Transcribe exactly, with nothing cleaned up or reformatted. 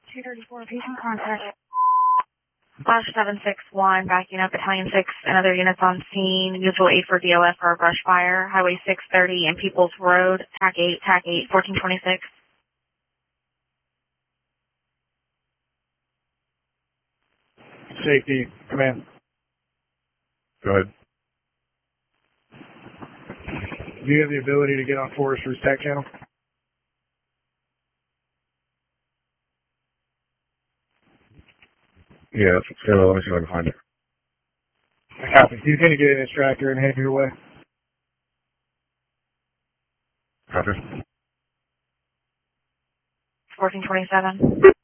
two thirty-four, patient contact. Flash seven six one, backing up Battalion six and other units on scene. Mutual aid for D O F for a brush fire. Highway six thirty and Peoples Road. T A C eight, T A C eight, fourteen twenty-six. Safety, command. Go ahead. Do you have the ability to get on Forester's tech channel? Yeah, that's what's going on. Let me see if I can find it. Copy. He's going to get an extractor and head your way. Copy. fourteen twenty-seven.